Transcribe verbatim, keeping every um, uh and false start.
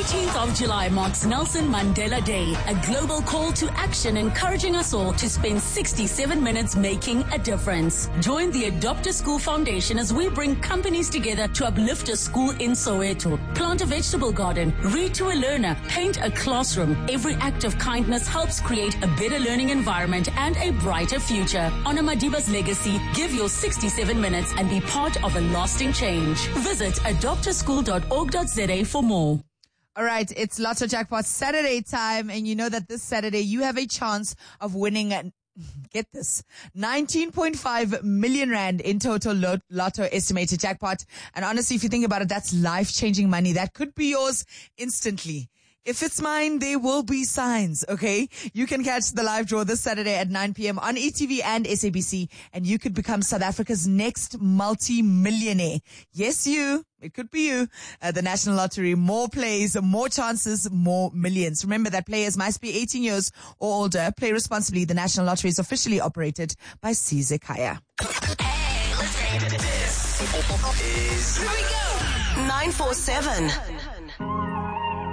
eighteenth of July marks Nelson Mandela Day, a global call to action encouraging us all to spend sixty-seven minutes making a difference. Join the Adopt a School Foundation as we bring companies together to uplift a school in Soweto. Plant a vegetable garden, read to a learner, paint a classroom. Every act of kindness helps create a better learning environment and a brighter future. Honor Madiba's legacy, give your sixty-seven minutes and be part of a lasting change. Visit adopt a school dot org dot za for more. All right, it's Lotto Jackpot Saturday time, and you know that this Saturday you have a chance of winning, get this, nineteen point five million rand in total lot- Lotto estimated jackpot. And honestly, if you think about it, that's life-changing money. That could be yours instantly. If it's mine, there will be signs, okay? You can catch the live draw this Saturday at nine p.m. on E T V and S A B C, and you could become South Africa's next multi-millionaire. Yes, you. It could be you. Uh, the National Lottery, more plays, more chances, more millions. Remember that players must be eighteen years or older. Play responsibly. The National Lottery is officially operated by Sizwe Kaya. Hey, let's get it. This is... Here we go. nine four seven.